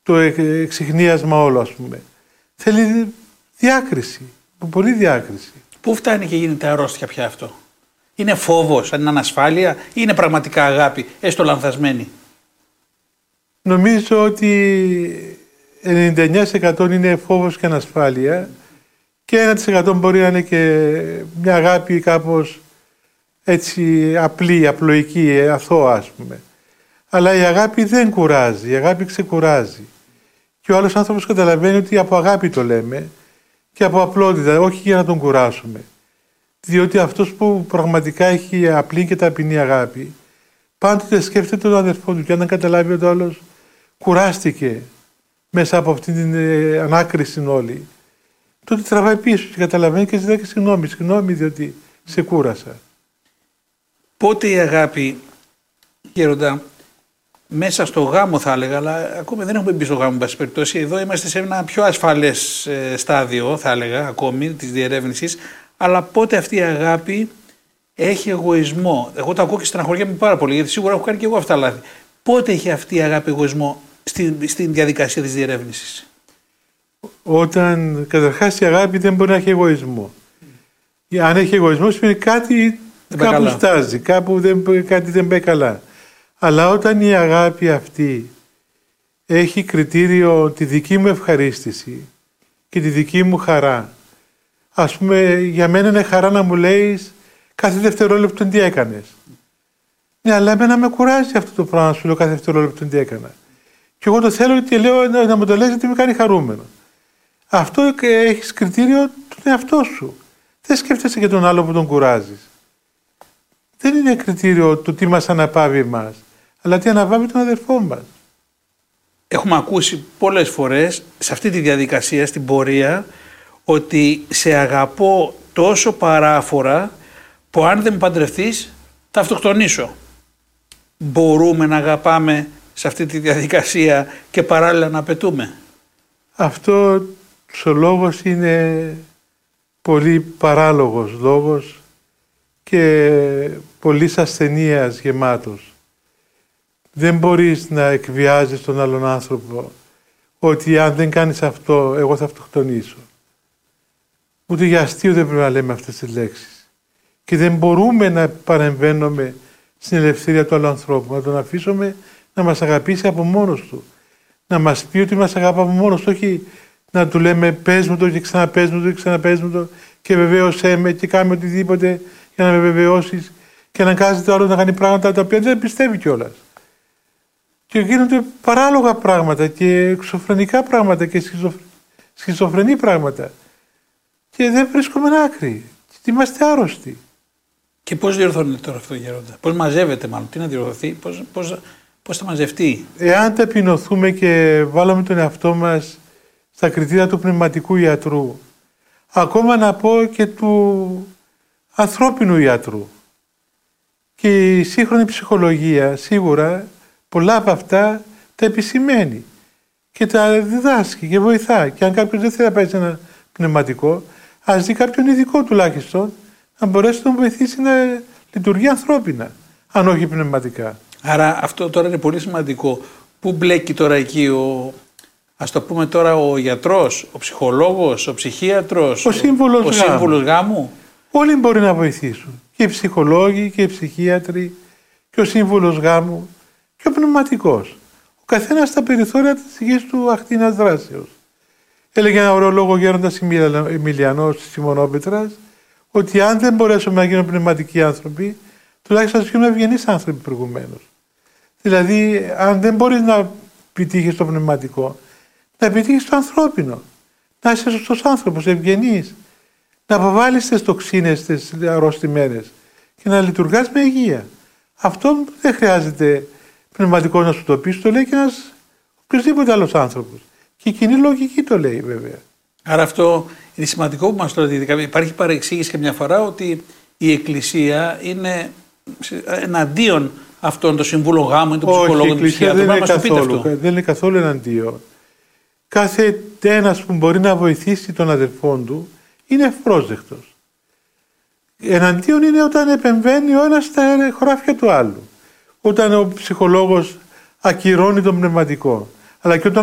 το εξιχνίασμα όλο, ας πούμε. Θέλει διάκριση, πολύ διάκριση. Πού φτάνει και γίνεται αρρώστια πια αυτό? Είναι φόβος, είναι ανασφάλεια ή είναι πραγματικά αγάπη, έστω λανθασμένη? Νομίζω ότι 99% είναι φόβος και ανασφάλεια και 1% μπορεί να είναι και μια αγάπη κάπως έτσι απλή, απλοϊκή, αθώα, ας πούμε. Αλλά η αγάπη δεν κουράζει, η αγάπη ξεκουράζει. Και ο άλλος άνθρωπος καταλαβαίνει ότι από αγάπη το λέμε και από απλότητα, όχι για να τον κουράσουμε. Διότι αυτός που πραγματικά έχει απλή και ταπεινή αγάπη, πάντοτε σκέφτεται τον αδερφό του και αν καταλάβει ότι ο άλλος κουράστηκε μέσα από αυτή την ανάκριση όλη, τότε τραβάει πίσω και καταλαβαίνει και ζητάει και συγγνώμη διότι σε κούρασα. Πότε η αγάπη, Γέροντα, μέσα στο γάμο θα έλεγα, αλλά ακόμη δεν έχουμε μπει στο γάμο, εν πάση περιπτώσει. Εδώ είμαστε σε ένα πιο ασφαλές στάδιο, θα έλεγα, ακόμη της διερεύνησης. Αλλά πότε αυτή η αγάπη έχει εγωισμό? Εγώ το ακούω και στεναχωριέμαι πάρα πολύ, γιατί σίγουρα έχω κάνει και εγώ αυτά λάθη. Πότε έχει αυτή η αγάπη εγωισμό στην διαδικασία της διερεύνησης? Όταν καταρχάς η αγάπη δεν μπορεί να έχει εγωισμό. Αν έχει εγωισμό σημαίνει κάτι κάπου στάζει, κάτι δεν πάει καλά. Αλλά όταν η αγάπη αυτή έχει κριτήριο τη δική μου ευχαρίστηση και τη δική μου χαρά. Ας πούμε, για μένα είναι χαρά να μου λέεις κάθε δευτερόλεπτο τι έκανες. Ναι, αλλά εμένα με κουράζει αυτό το πράγμα, σου λέω κάθε δευτερόλεπτο τι έκανα. Και εγώ το θέλω και λέω να μου το λες γιατί με κάνει χαρούμενο. Αυτό έχεις κριτήριο τον εαυτό σου. Δεν σκέφτεσαι και τον άλλο που τον κουράζεις. Δεν είναι κριτήριο του τι μας αναπαύει εμάς, αλλά τι αναπαύει τον αδερφό μας. Έχουμε ακούσει πολλές φορές σε αυτή τη διαδικασία, στην πορεία, ότι σε αγαπώ τόσο παράφορα που αν δεν με παντρευτείς θα αυτοκτονήσω. Μπορούμε να αγαπάμε σε αυτή τη διαδικασία και παράλληλα να απαιτούμε? Αυτό ο λόγος είναι πολύ παράλογος λόγος και πολύς ασθενείας γεμάτος. Δεν μπορείς να εκβιάζεις τον άλλον άνθρωπο ότι αν δεν κάνεις αυτό εγώ θα αυτοκτονήσω. Ούτε για αστείο δεν πρέπει να λέμε αυτές τις λέξεις. Και δεν μπορούμε να παρεμβαίνουμε στην ελευθερία του άλλου ανθρώπου, να τον αφήσουμε να μας αγαπήσει από μόνος του. Να μας πει ότι μας αγαπά από μόνος του, όχι να του λέμε πες μου το και ξαναπες μου το και ξαναπες μου το και βεβαίωσέ με και κάνε οτιδήποτε για να με βεβαιώσεις και να αναγκάζεται άλλο να κάνει πράγματα τα οποία δεν πιστεύει κιόλας. Και γίνονται παράλογα πράγματα και εξωφρενικά πράγματα και σχιζοφρενή πράγματα. Και δεν βρίσκουμε άκρη. Και είμαστε άρρωστοι. Και πώς διορθώνεται τώρα αυτό, Γέροντα? Πώς μαζεύεται, μάλλον? Τι να διορθωθεί, πώς θα μαζευτεί? Εάν ταπεινωθούμε και βάλαμε τον εαυτό μας στα κριτήρια του πνευματικού ιατρού, ακόμα να πω και του ανθρώπινου ιατρού. Και η σύγχρονη ψυχολογία σίγουρα πολλά από αυτά τα επισημαίνει και τα διδάσκει και βοηθά. Και αν κάποιος δεν θέλει να πάει σε ένα πνευματικό, ας δει κάποιον ειδικό τουλάχιστον να μπορέσει να τον βοηθήσει να λειτουργεί ανθρώπινα, αν όχι πνευματικά. Άρα αυτό τώρα είναι πολύ σημαντικό. Πού μπλέκει τώρα εκεί ας το πούμε τώρα ο γιατρός, ο ψυχολόγος, ο ψυχίατρος, ο σύμβουλος γάμου? Όλοι μπορεί να βοηθήσουν. Και οι ψυχολόγοι και οι ψυχίατροι και ο σύμβουλος γάμου και ο πνευματικός. Ο καθένας στα περιθώρια της γης του ακτίνας δράσεως. Έλεγε ένα ωραίο λόγο ο Γέροντας Εμιλιανός της Σιμωνόπετρας, ότι αν δεν μπορέσουμε να γίνουμε πνευματικοί άνθρωποι, τουλάχιστον να γίνουμε ευγενείς άνθρωποι προηγουμένως. Δηλαδή, αν δεν μπορείς να επιτύχεις το πνευματικό, να επιτύχεις το ανθρώπινο. Να είσαι σωστός άνθρωπος, ευγενής. Να αποβάλεις τις τοξίνες, τις αρρωστημένες και να λειτουργάς με υγεία. Αυτό δεν χρειάζεται πνευματικό να σου το πει, το λέει και ένας οποιοσδήποτε άλλος άνθρωπος. Και η κοινή λογική το λέει βέβαια. Άρα αυτό είναι σημαντικό που μας το λέτε. Υπάρχει παρεξήγηση και μια φορά ότι η Εκκλησία είναι εναντίον αυτών των συμβούλων γάμου ή των ψυχολόγων του ψυχιάτρου. Δεν είναι καθόλου εναντίον. Κάθε ένας που μπορεί να βοηθήσει τον αδερφόν του είναι ευπρόσδεκτος. Εναντίον είναι όταν επεμβαίνει ο ένας στα χωράφια του άλλου. Όταν ο ψυχολόγος ακυρώνει τον πνευματικό. Αλλά και όταν